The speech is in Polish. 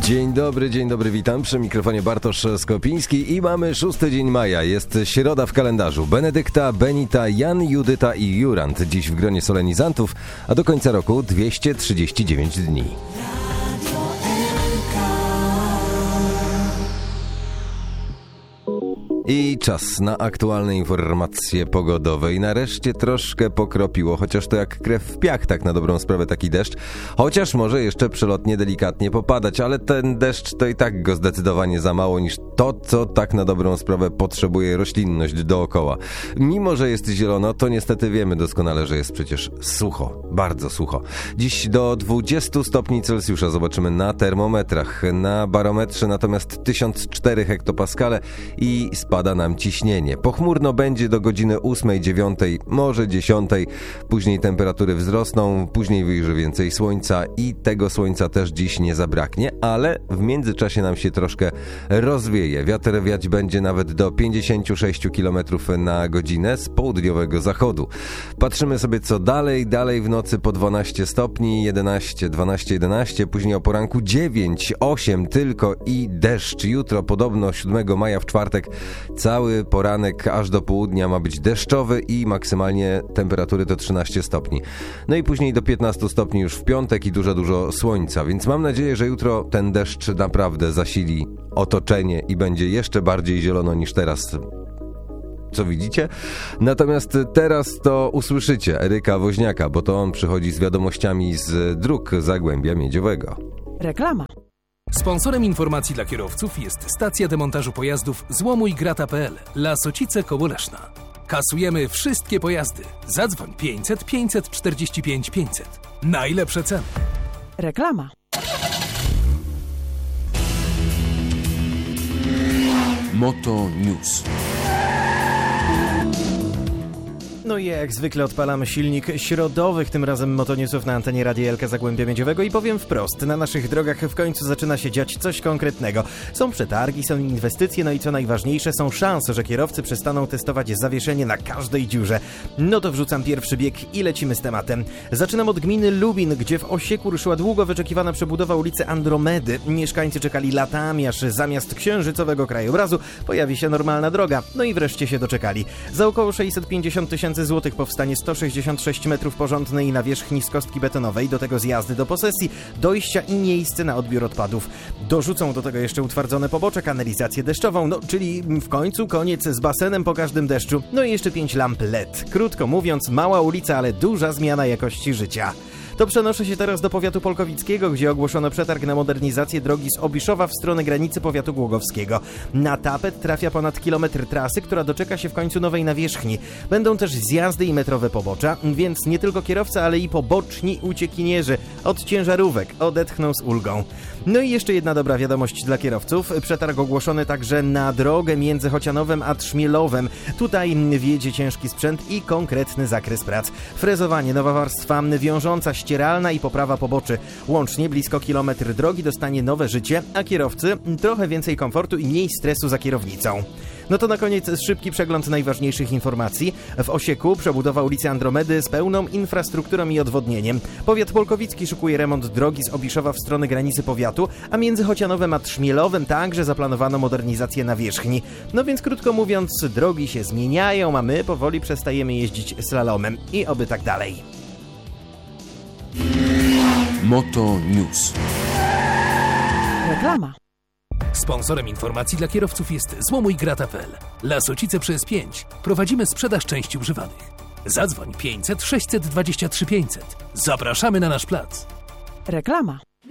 Dzień dobry, witam przy mikrofonie Bartosz Skopiński i mamy 6 dzień maja, jest środa w kalendarzu. Benedykta, Benita, Jan, Judyta i Jurand dziś w gronie solenizantów, a do końca roku 239 dni. I czas na aktualne informacje pogodowe i nareszcie troszkę pokropiło, chociaż to jak krew w piach, tak na dobrą sprawę taki deszcz, chociaż może jeszcze przelotnie delikatnie popadać, ale ten deszcz to i tak go zdecydowanie za mało niż to, co tak na dobrą sprawę potrzebuje roślinność dookoła. Mimo że jest zielono, to niestety wiemy doskonale, że jest przecież sucho, bardzo sucho. Dziś do 20 stopni Celsjusza zobaczymy na termometrach, na barometrze natomiast 1004 hektopaskale i spada nam ciśnienie. Pochmurno będzie do godziny 8, 9, może 10. Później temperatury wzrosną, później wyjrzy więcej słońca i tego słońca też dziś nie zabraknie, ale w międzyczasie nam się troszkę rozwieje. Wiatr wiać będzie nawet do 56 km na godzinę z południowego zachodu. Patrzymy sobie co dalej w nocy po 12 stopni, 11, 12, 11, później o poranku 9, 8 tylko i deszcz. Jutro podobno 7 maja w czwartek cały poranek aż do południa ma być deszczowy i maksymalnie temperatury do 13 stopni. No i później do 15 stopni już w piątek i dużo słońca, więc mam nadzieję, że jutro ten deszcz naprawdę zasili otoczenie i będzie jeszcze bardziej zielono niż teraz. Co widzicie? Natomiast teraz to usłyszycie Eryka Woźniaka, bo to on przychodzi z wiadomościami z dróg Zagłębia Miedziowego. Reklama. Sponsorem informacji dla kierowców jest stacja demontażu pojazdów złomuigrata.pl. Lasocice koło Leszna. Kasujemy wszystkie pojazdy. Zadzwoń 500 545 500. Najlepsze ceny. Reklama. Moto News. No i jak zwykle odpalamy silnik środowych, tym razem Motonewsów na antenie Radia Elka Zagłębia Miedziowego i powiem wprost, na naszych drogach w końcu zaczyna się dziać coś konkretnego. Są przetargi, są inwestycje, no i co najważniejsze, są szanse, że kierowcy przestaną testować zawieszenie na każdej dziurze. No to wrzucam pierwszy bieg i lecimy z tematem. Zaczynam od gminy Lubin, gdzie w Osieku ruszyła długo wyczekiwana przebudowa ulicy Andromedy. Mieszkańcy czekali latami, aż zamiast księżycowego krajobrazu pojawi się normalna droga. No i wreszcie się doczekali. Za około 650 000 złotych powstanie 166 metrów porządnej nawierzchni z kostki betonowej, do tego zjazdy do posesji, dojścia i miejsce na odbiór odpadów. Dorzucą do tego jeszcze utwardzone pobocze, kanalizację deszczową, no czyli w końcu koniec z basenem po każdym deszczu, no i jeszcze 5 lamp LED. Krótko mówiąc, mała ulica, ale duża zmiana jakości życia. To przenoszę się teraz do powiatu polkowickiego, gdzie ogłoszono przetarg na modernizację drogi z Obiszowa w stronę granicy powiatu głogowskiego. Na tapet trafia ponad kilometr trasy, która doczeka się w końcu nowej nawierzchni. Będą też zjazdy i metrowe pobocza, więc nie tylko kierowcy, ale i poboczni uciekinierzy od ciężarówek odetchną z ulgą. No i jeszcze jedna dobra wiadomość dla kierowców. Przetarg ogłoszony także na drogę między Chocianowem a Trzmielowem. Tutaj wjedzie ciężki sprzęt i konkretny zakres prac. Frezowanie, nowa warstwa wiążąca, ścieralna i poprawa poboczy. Łącznie blisko kilometr drogi dostanie nowe życie, a kierowcy trochę więcej komfortu i mniej stresu za kierownicą. No to na koniec szybki przegląd najważniejszych informacji. W Osieku przebudowa ulicy Andromedy z pełną infrastrukturą i odwodnieniem. Powiat polkowicki szykuje remont drogi z Obiszowa w stronę granicy powiatu, a między Chocianowem a Trzmielowem także zaplanowano modernizację nawierzchni. No więc krótko mówiąc, drogi się zmieniają, a my powoli przestajemy jeździć slalomem. I oby tak dalej. Moto News. Reklama. Sponsorem informacji dla kierowców jest złomuigrata.pl. Lasocice przez 5. Prowadzimy sprzedaż części używanych. Zadzwoń 500 623 500. Zapraszamy na nasz plac. Reklama.